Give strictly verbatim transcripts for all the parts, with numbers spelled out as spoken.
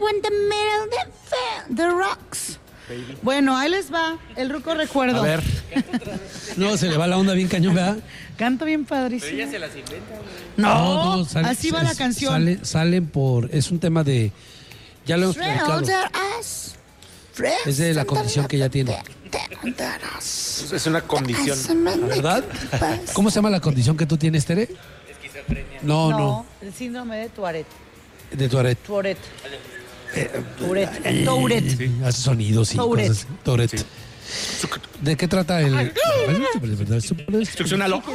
in the middle the, the rocks. Baby. Bueno, ahí les va el ruco recuerdo. A ver. No, se le va la onda bien cañón, ¿verdad? Canto bien padrísimo. Pero ella se las inventa. No, no, no sale, así va es, la canción. Sale, salen por... Es un tema de... Ya lo hemos platicado. Es de la condición que ella tiene. Es una condición. ¿Verdad? ¿Cómo se llama la condición que tú tienes, Tere? Esquizofrenia. No, no. No, el síndrome de Tourette. De Tourette. Tourette. Tourette. Tourette. Sí. Hace sonidos y Tourette. cosas. Tourette. Sí. ¿De qué trata el...? Succionalo.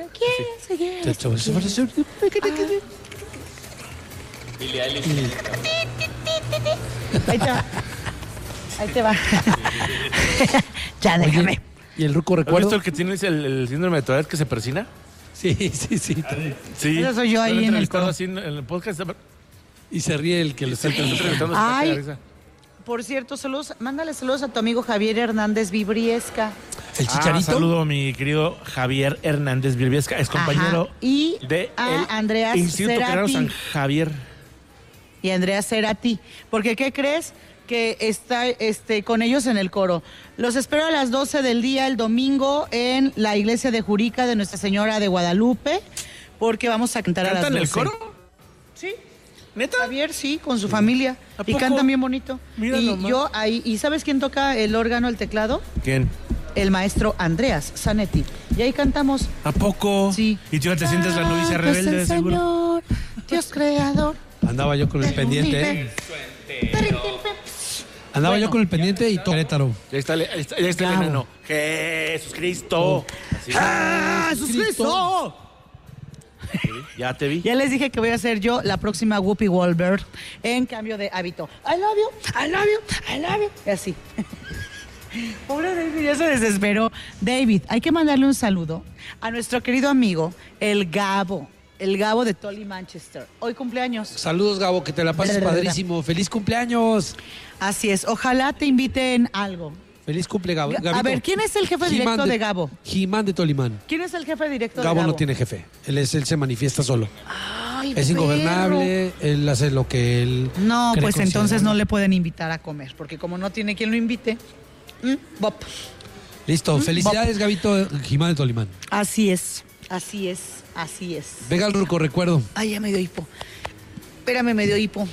Ahí te va. Ahí te va. Ya, déjame. Oye, ¿y el ruco ¿Has recuerdo? visto el que tiene el, el síndrome de Tourette que se persina? Sí, sí, sí. Sí. Eso soy yo ahí Lo he en el entrevistado coro. así en, en el podcast. Y se ríe el que lo está Está entrevistando. entrevistando, se caga de Ay, risa. por cierto, saludos, mándale saludos a tu amigo Javier Hernández Vibriesca. ¿El chicharito? Ah, saludo a mi querido Javier Hernández Virviesca, es compañero Ajá. Y de a el Andreas Instituto Carrero Cerati. San Javier. Y Andrea Cerati. Porque, ¿qué crees? Que está este, con ellos en el coro. Los espero a las doce del día el domingo en la iglesia de Jurica de Nuestra Señora de Guadalupe, porque vamos a cantar a las ¿Cantan doce. el coro? Sí. ¿Neta? Javier, sí, con su familia. ¿A Y poco? cantan bien bonito. Mira y nomás. yo ahí, ¿y sabes quién toca el órgano, el teclado? ¿Quién? El maestro Andreas Zanetti. Y ahí cantamos. ¿A poco? Sí. Y tú ya te sientes la novicia Santo es rebelde, el seguro. Señor, Dios creador. Andaba yo con el pendiente, ¿eh? Andaba Bueno. yo con el pendiente y todo Querétaro. Ya está, ahí está, ahí está el Bravo. enano. Jesús Cristo. Así. ¡Ah, Jesucristo! Ya te vi. Ya les dije que voy a ser yo la próxima Whoopi Goldberg en cambio de hábito. I love you, I love you, I love you. Y así. Pobre David, ya se desesperó. David, hay que mandarle un saludo a nuestro querido amigo, el Gabo. El Gabo de Tolly Manchester. Hoy cumpleaños. Saludos, Gabo, que te la pases padrísimo. ¡Feliz cumpleaños! Así es. Ojalá te inviten algo. ¡Feliz cumple, Gabo! A Gabito. ver, ¿quién es el jefe Jimán directo de Gabo? Jimán de Tolimán. ¿Quién es el jefe directo de Gabo Gabo? no tiene jefe. Él, es, él se manifiesta solo. Ay, Es perro. ingobernable, él hace lo que él... No, cree pues entonces considerable. no le pueden invitar a comer, porque como no tiene quien lo invite, mm, bop. Listo, felicidades, Gabito Jimán de Tolimán. Así es, así es, así es. Venga el ruco, recuerdo. Ay, ya me dio hipo. Espérame, me dio hipo.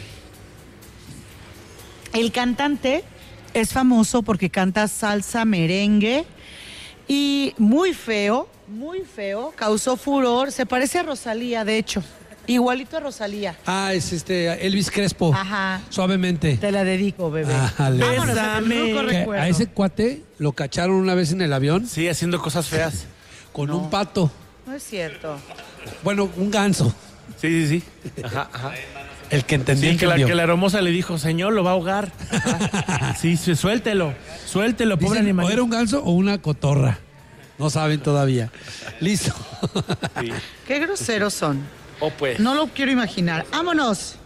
El cantante es famoso porque canta salsa, merengue y muy feo, muy feo, causó furor. Se parece a Rosalía, de hecho, igualito a Rosalía. Ah, es este Elvis Crespo. Ajá. Suavemente. Te la dedico, bebé. Ájale. Vámonos a tu ruco Que recuerdo. a ese cuate lo cacharon una vez en el avión Sí, haciendo cosas feas. con No. un pato. No es cierto. Bueno, un ganso. Sí, sí, sí. Ajá, ajá. El que entendió, Sí, que la, entendió. que la hermosa le dijo, señor, lo va a ahogar. Ajá. Sí, sí, suéltelo. Suéltelo, pobre Dicen, animal. o era un ganso o una cotorra. No saben todavía. Listo. Sí. Qué groseros son. O pues. No lo quiero imaginar. ¡Vámonos!